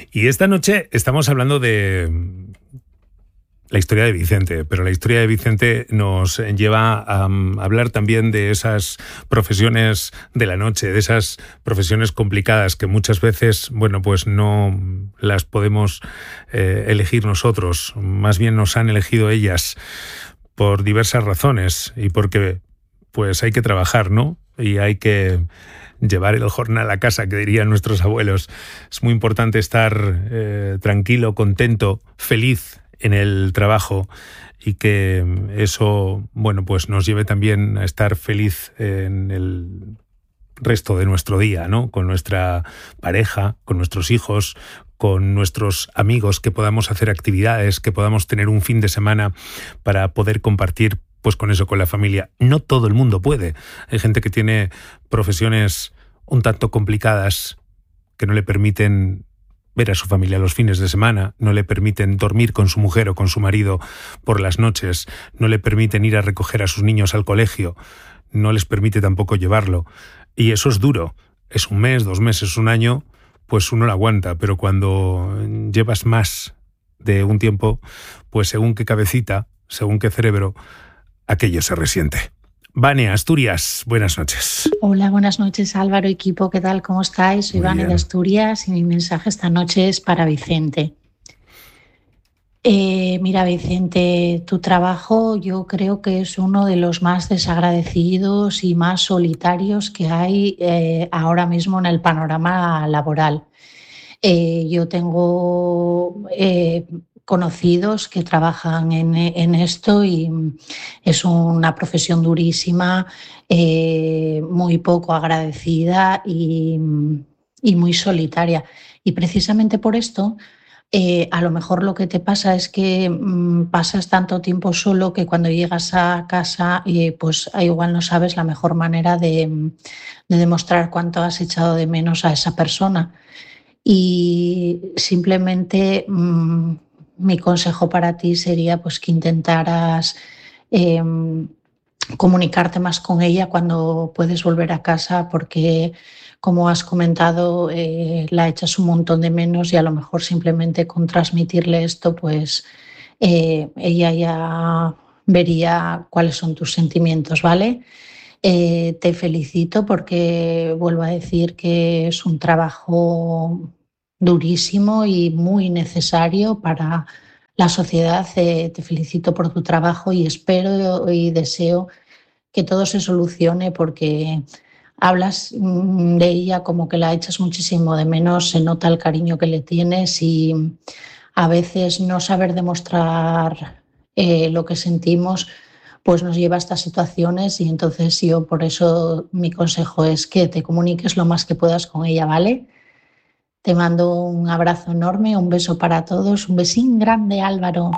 Y esta noche estamos hablando de la historia de Vicente, pero la historia de Vicente nos lleva a hablar también de esas profesiones de la noche, de esas profesiones complicadas que muchas veces, bueno, pues no las podemos elegir nosotros, más bien nos han elegido ellas por diversas razones y porque pues hay que trabajar, ¿no? Y hay que llevar el jornal a casa, que dirían nuestros abuelos. Es muy importante estar tranquilo, contento, feliz en el trabajo y que eso, bueno, pues nos lleve también a estar feliz en el resto de nuestro día, ¿no? Con nuestra pareja, con nuestros hijos, con nuestros amigos, que podamos hacer actividades, que podamos tener un fin de semana para poder compartir pues con eso, con la familia. No todo el mundo puede. Hay gente que tiene profesiones un tanto complicadas que no le permiten ver a su familia los fines de semana, no le permiten dormir con su mujer o con su marido por las noches, no le permiten ir a recoger a sus niños al colegio, no les permite tampoco llevarlo. Y eso es duro. Es un mes, 2 meses, un año, pues uno lo aguanta. Pero cuando llevas más de un tiempo, pues según qué cabecita, según qué cerebro, aquello se resiente. Vane, Asturias, buenas noches. Hola, buenas noches Álvaro, equipo, ¿qué tal? ¿Cómo estáis? Soy Vane de Asturias y mi mensaje esta noche es para Vicente. Mira, Vicente, tu trabajo yo creo que es uno de los más desagradecidos y más solitarios que hay ahora mismo en el panorama laboral. Yo tengo conocidos que trabajan en esto y es una profesión durísima, muy poco agradecida y muy solitaria. Y precisamente por esto, a lo mejor lo que te pasa es que pasas tanto tiempo solo que cuando llegas a casa pues igual no sabes la mejor manera de demostrar cuánto has echado de menos a esa persona. Y simplemente mi consejo para ti sería pues que intentaras comunicarte más con ella cuando puedes volver a casa, porque como has comentado la echas un montón de menos y a lo mejor simplemente con transmitirle esto pues ella ya vería cuáles son tus sentimientos, ¿vale? Te felicito porque vuelvo a decir que es un trabajo durísimo y muy necesario para la sociedad. Te felicito por tu trabajo y espero y deseo que todo se solucione, porque hablas de ella como que la echas muchísimo de menos, se nota el cariño que le tienes y a veces no saber demostrar lo que sentimos pues nos lleva a estas situaciones, y entonces yo por eso mi consejo es que te comuniques lo más que puedas con ella, ¿vale? Te mando un abrazo enorme, un beso para todos, un besín grande, Álvaro.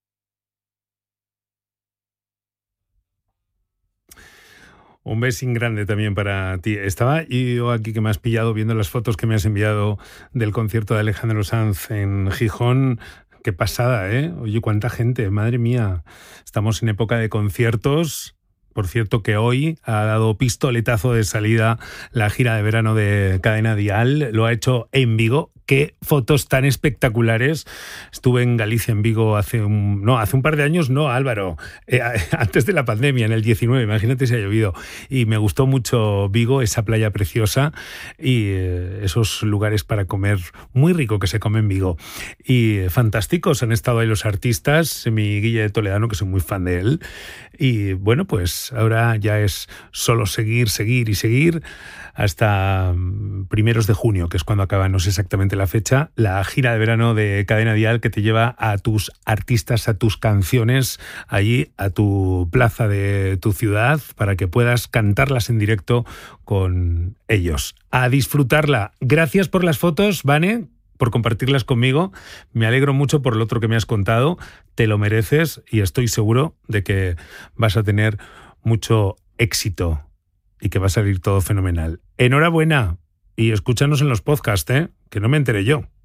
Un besín grande también para ti. Estaba yo aquí, que me has pillado viendo las fotos que me has enviado del concierto de Alejandro Sanz en Gijón. Qué pasada, ¿eh? Oye, cuánta gente, madre mía. Estamos en época de conciertos. Por cierto, que hoy ha dado pistoletazo de salida la gira de verano de Cadena Dial. Lo ha hecho en Vigo. Qué fotos tan espectaculares. Estuve en Galicia, en Vigo, hace un par de años, no, Álvaro, antes de la pandemia, en el 19, imagínate si ha llovido. Y me gustó mucho Vigo, esa playa preciosa y esos lugares para comer muy rico que se come en Vigo. Y fantásticos han estado ahí los artistas, mi Guille Toledano, que soy muy fan de él. Y bueno, pues ahora ya es solo seguir y seguir hasta primeros de junio, que es cuando acaba, no sé exactamente la fecha, la gira de verano de Cadena Dial, que te lleva a tus artistas, a tus canciones, allí a tu plaza de tu ciudad, para que puedas cantarlas en directo con ellos. A disfrutarla. Gracias por las fotos, Vane, por compartirlas conmigo. Me alegro mucho por lo otro que me has contado. Te lo mereces y estoy seguro de que vas a tener mucho éxito y que va a salir todo fenomenal. Enhorabuena y escúchanos en los podcasts, que no me enteré yo.